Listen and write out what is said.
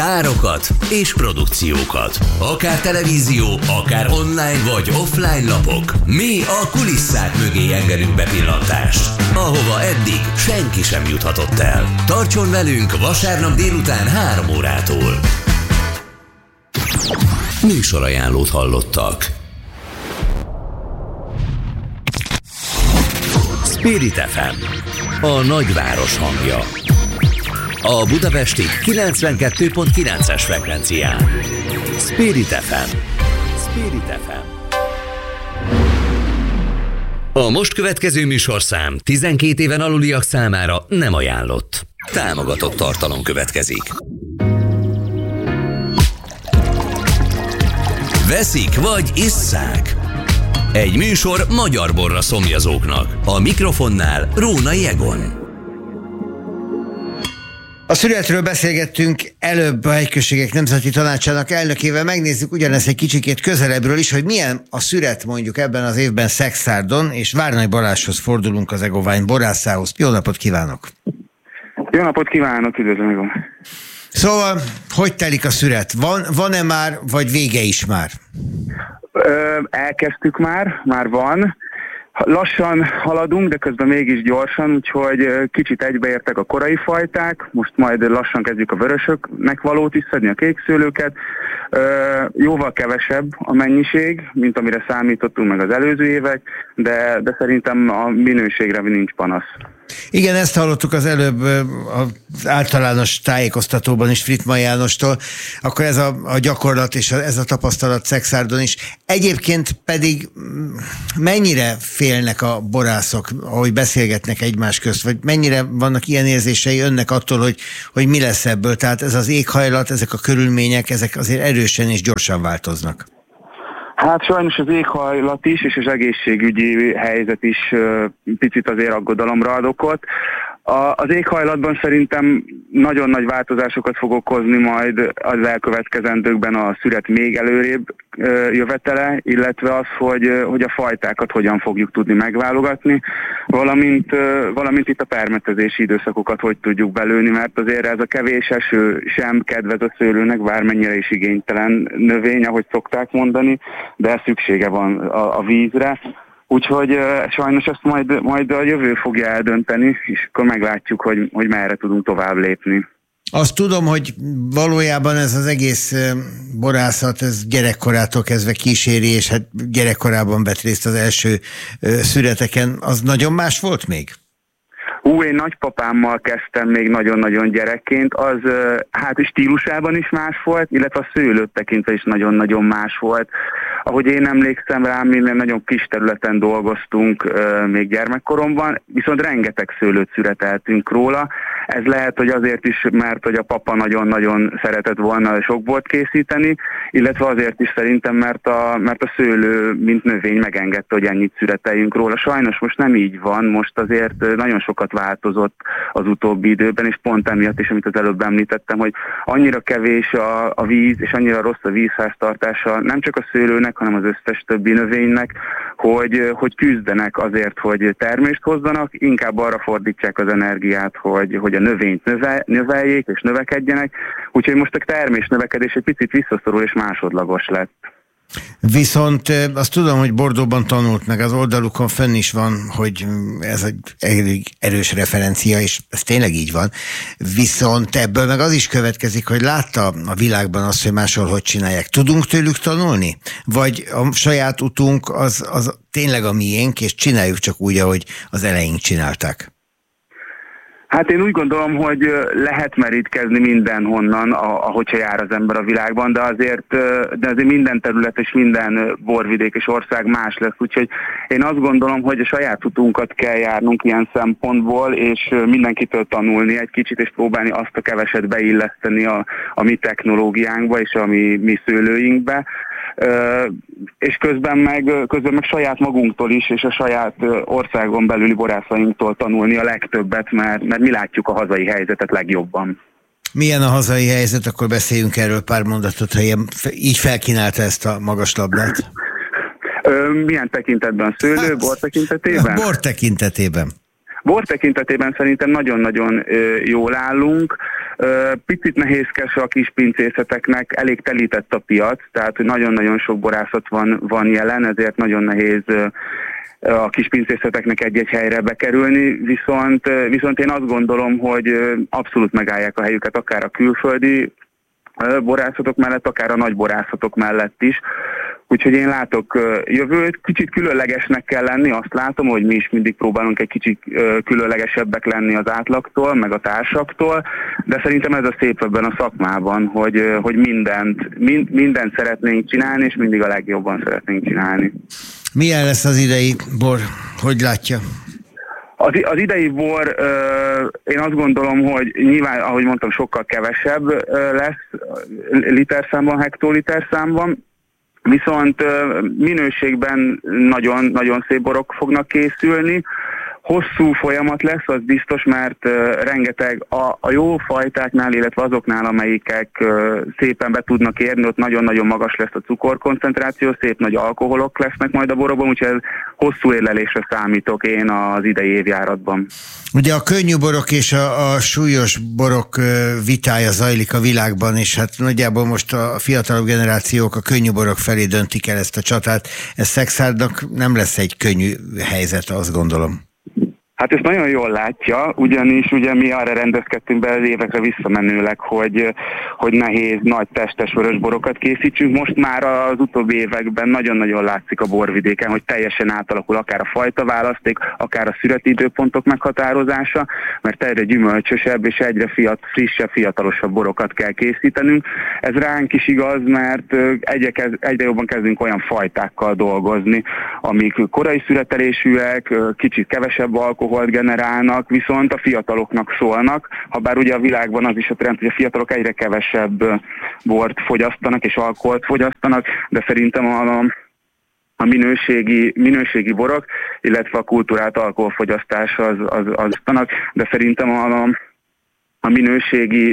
árakat és produkciókat. Akár televízió, akár online vagy offline lapok. Mi a kulisszák mögé engedünk bepillantást, ahova eddig senki sem juthatott el. Tartson velünk vasárnap délután 3 órától. Műsorajánlót hallottak. Spirit FM, a nagyváros hangja. A budapesti 92.9-es frekvencián. Spirit FM. Spirit FM. A most következő műsorszám 12 éven aluliak számára nem ajánlott. Támogatott tartalom következik. Veszik vagy isszák? Egy műsor magyar borra szomjazóknak. A mikrofonnál Rónai Egon. A szüretről beszélgettünk előbb a Hegyközségek Nemzeti Tanácsának elnökével. Megnézzük ugyanezt egy kicsikét közelebbről is, hogy milyen a szüret mondjuk ebben az évben Szekszárdon, és Várnai Balázshoz fordulunk, az Egovány borászához. Jó napot kívánok! Jó napot kívánok, üdvözlöm, Egon! Szóval, hogy telik a szüret? Van-e már, vagy vége is már? Elkezdtük már van. Lassan haladunk, de közben mégis gyorsan, úgyhogy kicsit egybeértek a korai fajták, most majd lassan kezdjük a vörösöknek valót is szedni, a kékszőlőket. Jóval kevesebb a mennyiség, mint amire számítottunk meg az előző évek, de szerintem a minőségre nincs panasz. Igen, ezt hallottuk az előbb az általános tájékoztatóban is Frittmann Jánostól, akkor ez a gyakorlat és ez a tapasztalat Szekszárdon is. Egyébként pedig mennyire félnek a borászok, ahogy beszélgetnek egymás közt, vagy mennyire vannak ilyen érzései önnek attól, hogy mi lesz ebből? Tehát ez az éghajlat, ezek a körülmények, ezek azért erősen és gyorsan változnak. Hát sajnos az éghajlat is, és az egészségügyi helyzet is picit azért aggodalomra ad okot. Az éghajlatban szerintem nagyon nagy változásokat fog okozni majd az elkövetkezendőkben a szüret még előrébb jövetele, illetve az, hogy a fajtákat hogyan fogjuk tudni megválogatni, valamint itt a permetezési időszakokat hogy tudjuk belőni, mert azért ez a kevés eső sem kedvez a szőlőnek, bármennyire is igénytelen növény, ahogy szokták mondani, de szüksége van a vízre. Úgyhogy sajnos ezt majd a jövő fogja eldönteni, és akkor meglátjuk, hogy merre tudunk tovább lépni. Azt tudom, hogy valójában ez az egész borászat, ez gyerekkorától kezdve kíséri, és hát gyerekkorában vett részt az első szüreteken. Az nagyon más volt még? Én nagypapámmal kezdtem még nagyon-nagyon gyerekként, az hát stílusában is más volt, illetve a szőlőt tekintve is nagyon-nagyon más volt. Ahogy én emlékszem rám, minden nagyon kis területen dolgoztunk még gyermekkoromban, viszont rengeteg szőlőt szüreteltünk róla. Ez lehet, hogy azért is, mert hogy a papa nagyon-nagyon szeretett volna sok bort készíteni, illetve azért is szerintem, mert a szőlő, mint növény megengedte, hogy ennyit szüreteljünk róla. Sajnos most nem így van, most azért nagyon sokat változott az utóbbi időben, és pont emiatt is, amit az előbb említettem, hogy annyira kevés a víz, és annyira rossz a vízháztartása, nem csak a szőlőnek, hanem az összes többi növénynek, hogy küzdenek azért, hogy termést hozzanak, inkább arra fordítják az energiát, hogy a növényt növeljék és növekedjenek, úgyhogy most a termés növekedés egy picit visszaszorul és másodlagos lett. Viszont azt tudom, hogy Bordeauxban tanult, meg az oldalukon fönn is van, hogy ez egy elég erős referencia, és ez tényleg így van. Viszont ebből meg az is következik, hogy látta a világban azt, hogy máshol hogy csinálják. Tudunk tőlük tanulni? Vagy a saját utunk az tényleg a miénk, és csináljuk csak úgy, ahogy az eleink csinálták? Hát én úgy gondolom, hogy lehet merítkezni mindenhonnan, ahogyha jár az ember a világban, de azért minden terület és minden borvidék és ország más lesz, úgyhogy én azt gondolom, hogy a saját utunkat kell járnunk ilyen szempontból, és mindenkitől tanulni egy kicsit, és próbálni azt a keveset beilleszteni a mi technológiánkba és a mi szőlőinkbe. És közben meg saját magunktól is, és a saját országon belüli borászainktól tanulni a legtöbbet, mert mi látjuk a hazai helyzetet legjobban. Milyen a hazai helyzet? Akkor beszéljünk erről pár mondatot, ha így felkínálta ezt a magas labdát. Milyen tekintetben? Szőlő, bor tekintetében? Bor tekintetében. Bor tekintetében szerintem nagyon-nagyon jól állunk. Picit nehézkes a kis pincészeteknek, elég telített a piac, tehát hogy nagyon-nagyon sok borászat van jelen, ezért nagyon nehéz a kis pincészeteknek egy-egy helyre bekerülni, viszont én azt gondolom, hogy abszolút megállják a helyüket akár a külföldi borászatok mellett, akár a nagy borászatok mellett is. Úgyhogy én látok jövőt, kicsit különlegesnek kell lenni, azt látom, hogy mi is mindig próbálunk egy kicsit különlegesebbek lenni az átlagtól, meg a társaktól, de szerintem ez a szép ebben a szakmában, hogy mindent szeretnénk csinálni, és mindig a legjobban szeretnénk csinálni. Milyen lesz az idei bor? Hogy látja? Az idei bor, én azt gondolom, hogy nyilván, ahogy mondtam, sokkal kevesebb lesz literszámban, hektoliterszámban, viszont minőségben nagyon szép borok fognak készülni. Hosszú folyamat lesz, az biztos, mert rengeteg a jó fajtáknál, illetve azoknál, amelyikek szépen be tudnak érni, ott nagyon-nagyon magas lesz a cukorkoncentráció, szép nagy alkoholok lesznek majd a borokban, úgyhogy hosszú érlelésre számítok én az idei évjáratban. Ugye a könnyű borok és a súlyos borok vitája zajlik a világban, és hát nagyjából most a fiatalabb generációk a könnyű borok felé döntik el ezt a csatát. Ez Szexárdnak nem lesz egy könnyű helyzet, azt gondolom. Hát ezt nagyon jól látja, ugyanis ugye mi arra rendezkedtünk be az évekre visszamenőleg, hogy nehéz, nagy testes vörösborokat készítsünk. Most már az utóbbi években nagyon-nagyon látszik a borvidéken, hogy teljesen átalakul akár a fajtaválaszték, akár a szüreti időpontok meghatározása, mert egyre gyümölcsösebb és egyre frissebb, fiatalosabb borokat kell készítenünk. Ez ránk is igaz, mert egyre jobban kezdünk olyan fajtákkal dolgozni, amik korai szüretelésűek, kicsit kevesebb alkoholt generálnak, viszont a fiataloknak szólnak, habár ugye a világban az is a trend, hogy a fiatalok egyre kevesebb bort fogyasztanak és alkoholt fogyasztanak, de szerintem a minőségi borok, illetve a kultúrált alkoholfogyasztás az de szerintem a minőségi